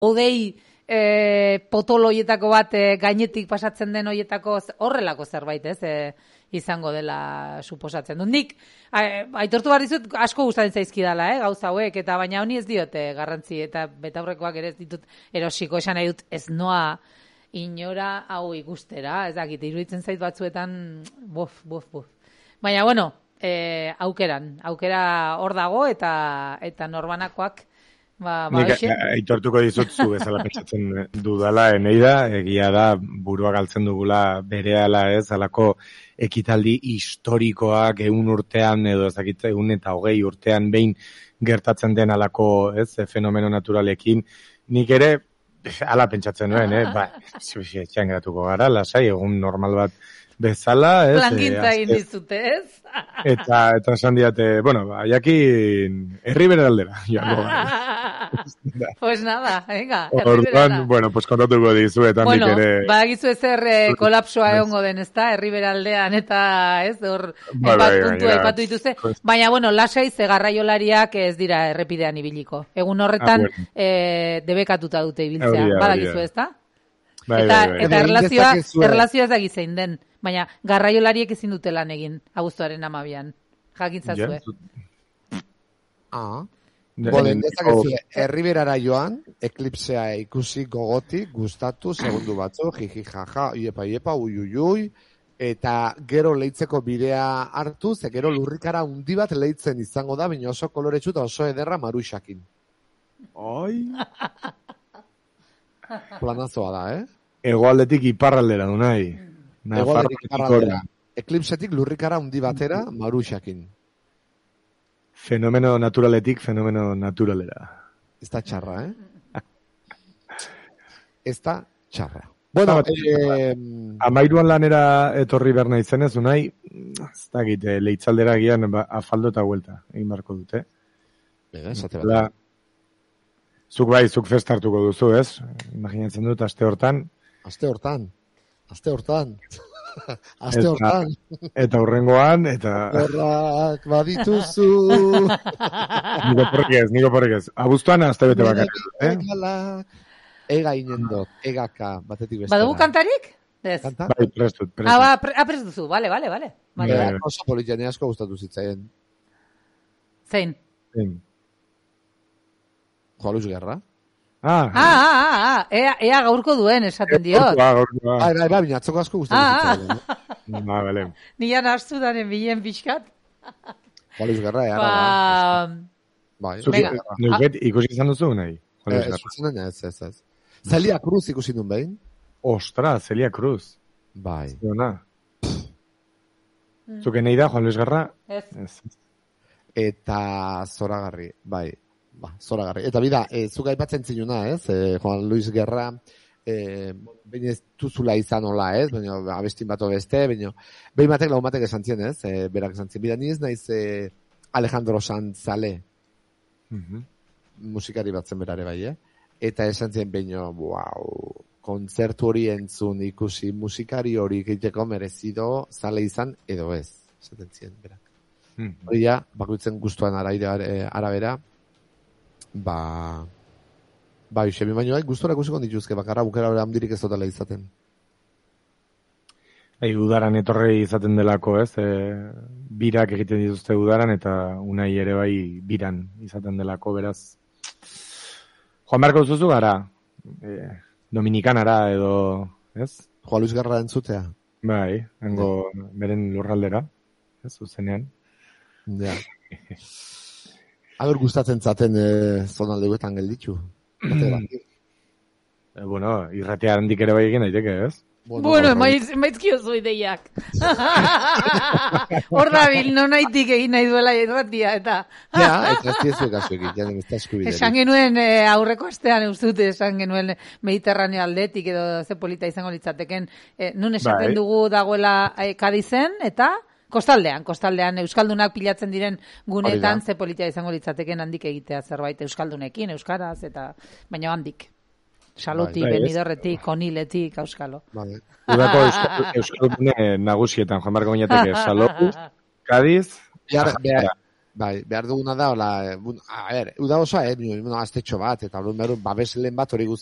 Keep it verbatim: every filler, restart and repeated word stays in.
odei e, potolo hoietako bat e, gainetik pasatzen den hoietako horrelako zerbait, ez, e, izango dela suposatzen dut. Nik, a, aitortu behar dizut, asko gustatzen zaizkidala, eh, gauza hauek, eta baina honi ez diote garrantzi, eta betaurrekoak ere ez ditut erosiko, esan nahi dut, ez noa inora hau ikustera, ez dakit, iruditzen zait batzuetan, bof, bof, bof. Baina, bueno, e, aukeran, aukera hor dago, eta, eta norbanakoak, Ba, ba, Nik aitortuko dizut zu bezala pentsatzen dudala, eneida, egia da burua galtzen dugula berehala ez, alako ekitaldi historikoak egun urtean edo ezakit egun eta hogei urtean behin gertatzen den alako ez, fenomeno naturalekin. Nik ere, ala pentsatzen nuen, eh? Ba, etxean geratuko gara, lasai, egun normal bat bezala, ez? Plangintza egin dizute, ez? Eta, eta esan diate, bueno, ba, jakin herri bere aldera, joango gara. Pues nada, venga. Orduan, bueno, pues kontatuko dizu, eta bueno, nik ere... badakizu ezer eh, kolapsoa egongo den, ezta? Herri bere aldean, eta ez, hor, bat puntua ipatu dituzte. Baina, bueno, lasai ze garraiolariak ez dira errepidean ibiliko. Egun horretan, ah, bueno. eh, debekatuta dute ibiltzea. Badakizu, ezta? Bai, eta bai, bai. eta erlazioa, erlazioa ez da gizein den. Baina, garraiolariek ezin dute lan egin, abuztuaren amabian. Jakintzazue. Ah. Boden, dezakezu, herriberara joan, eklipsea ikusi gogoti, gustatu, segundu batzu, jiji jaja, iepa iepa, ui ui ui, eta gero leitzeko bidea hartu, ze gero lurrikara undi bat leitzen izango da, baina oso koloretsu eta oso ederra Maruxakin. Oi! Planazoa da, eh? Hegoaldetik iparraldera du nahi. Hegoaldetik iparraldera. Eklipsetik lurrikara undi batera Maruxakin. Fenomeno naturaletik, fenomeno naturalera. Ez da txarra, eh? Ez da txarra. Bueno, eh, amairuan lanera etorri behar nahi zenez, unai, ez da gite, leitzaldera gian ba, afaldo eta huelta, egin barko dute. Beda, esate bat. Zuk bai, zuk festa hartuko duzu, ez? Imaginatzen dut, aste hortan. Aste hortan. Aste hortan. Aste hortan. Eta hurrengoan, eta... Horrak badituzu. Niko porrik ez, niko porrik ez. Abuztuan azte bete bakarrik. Eh? Ega inendot, egaka, batetik bestera. Badugu kantarik? Ez. Kanta? Bai, prestut, prestut. Ah, ba, pre, ah, prest duzu, bale, bale, bale. Vale. Bai, oso politiane asko gustatu zitzaien. Zein? Zein. Joa Luis Guerra. Ah, ah, ah, ah, ea, ea gaurko duen esaten diot. Bai, bai, bai, bai, atzoko asko gustatu zitzaien. Ah, ah, bale. Nian hartu danen bilen pixkat. Joa Luis Guerra, ea. Ba... Bai, Nuket ikusi izan duzu nahi? Ez, ez, ez, ez. Celia Cruz ikusi duen behin. Ostra, Celia Cruz. Bai. Zona. Zuke nahi da, Juan Luis Guerra? Ez. Eta zoragarri, bai. Ba, zoragarri. Eta bida, e, zuka aipatzen zinuna, ez? E, Juan Luis Guerra, e, behin ez duzula izan hola, ez? Baina abestin bato beste, baina behin batek lau batek esan zien, ez? E, berak esan zien. Bida, ni ez naiz e, Alejandro Sanzale uh-huh. musikari batzen berare bai, eh? Eta esan zien baino, wow, kontzertu hori entzun ikusi musikari hori egiteko merezido zale izan edo ez. Esaten zien, berak. Uh-huh. Hori ja, bakoitzen gustuan araire arabera, ba, ba, Xemi baino, eh, gustora ikusiko dituzke, bakarra bukera hori handirik ez dutela izaten. Bai, udaran etorri izaten delako, ez? E, birak egiten dituzte udaran, eta unai ere bai biran izaten delako, beraz. Joan Marko zuzu gara, e, Dominikanara edo, ez? Juan Luis Guerra entzutea. Bai, hango ja. Beren lurraldera, ez, zuzenean. Ja. Aber gustatzen zaten e, zonaldeguetan gelditu. e, bueno, irratea handik ere bai egin daiteke, ez? Bueno, bueno maiz, maizkio zu ideiak. Hor dabil, no nahitik egin nahi duela irratia, eta... Ja, eta ez diezu ekazu egin, ja, ez da eskubideri. Esan genuen eh, aurreko astean eustute, esan genuen Mediterraneo aldetik edo ze polita izango litzateken, eh, nun esaten bai. Dugu dagoela eh, Kadizen, eta... Kostaldean, kostaldean Euskaldunak pilatzen diren gunetan ze politia izango litzateken handik egitea zerbait Euskaldunekin, Euskaraz, eta baina handik. Saluti, bai, Benidorretik, Koniletik, Auskalo. Vale. Udako Euskaldune nagusietan, Juan Marko Miñateke, Salou, Cádiz... Behar, behar, Bai, behar duguna da, hola, a ber, uda osoa, eh, bueno, aztetxo bat, eta hori babeslen bat hori